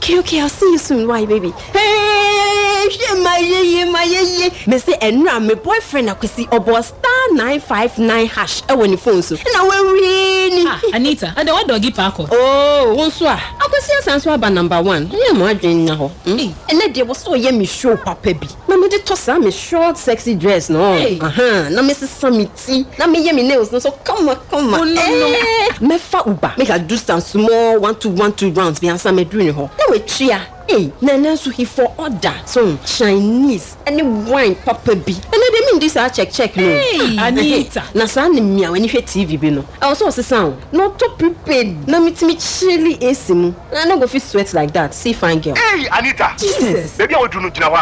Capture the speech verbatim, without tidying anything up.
Okay, okay, I'll see you soon. Why, baby? Hey, my ye, my ye. Me say, and now my boyfriend, I could see about star nine five nine hash. I want the phone so. And I will really. Ah, Anita, and the what doggy park? Oh, one swa. I could see a sense about number one. Yeah, my dream now. And then there was so yummy show, Papa B. Now me just toss a short, sexy dress, no. Uh huh. Now Missus Samiti. Now me yummy nails, no. So come on, come on. Oh no, no. Me fa uba. Make her do some small one two one two rounds. Be answer me doing her. Now we tria. Hey, Nana so he for order. So Chinese any wine Papa B. And they mean this I check check no. Hey, Anita. Na sa ni mia when you hear T V bi no. I also say sound. Not to prepared. Na meet me chilly A C mu. I no go fit sweat like that. See fine girl. Hey, Anita. Jesus. Baby I will do no jina wa.